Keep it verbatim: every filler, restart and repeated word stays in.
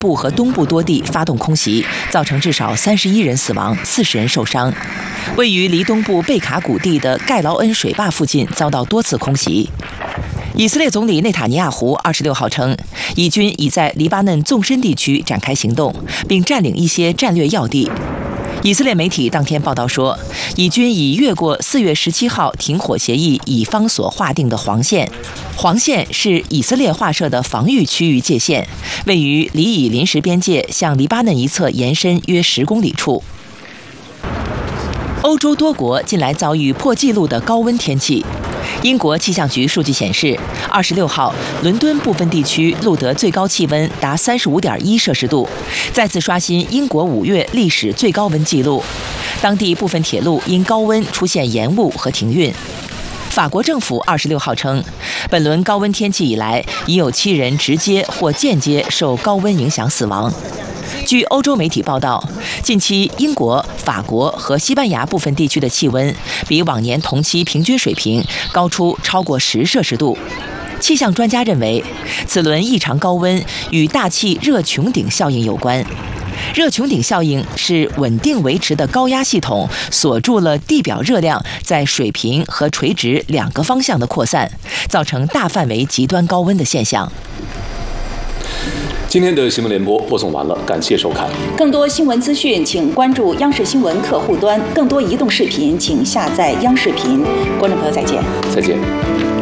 部和东部多地发动空袭，造成至少三十一人死亡，四十人受伤。位于离东部贝卡谷地的盖劳恩水坝附近遭到多次空袭。以色列总理内塔尼亚胡二十六号称，以军已在黎巴嫩纵深地区展开行动，并占领一些战略要地。以色列媒体当天报道说，以军已越过四月十七号停火协议以方所划定的黄线，黄线是以色列划设的防御区域界限，位于黎以临时边界向黎巴嫩一侧延伸约十公里处。欧洲多国近来遭遇破纪录的高温天气。英国气象局数据显示，二十六号，伦敦部分地区录得最高气温达三十五点一摄氏度，再次刷新英国五月历史最高温纪录。当地部分铁路因高温出现延误和停运。法国政府二十六号称，本轮高温天气以来，已有七人直接或间接受高温影响死亡。据欧洲媒体报道，近期英国、法国和西班牙部分地区的气温比往年同期平均水平高出超过十摄氏度。气象专家认为，此轮异常高温与大气热穹顶效应有关。热穹顶效应是稳定维持的高压系统锁住了地表热量在水平和垂直两个方向的扩散，造成大范围极端高温的现象。 今天的新闻联播播送完了，感谢收看。 更多新闻资讯，请关注央视新闻客户端；更多移动视频，请下载央视频。观众朋友，再见。 再见。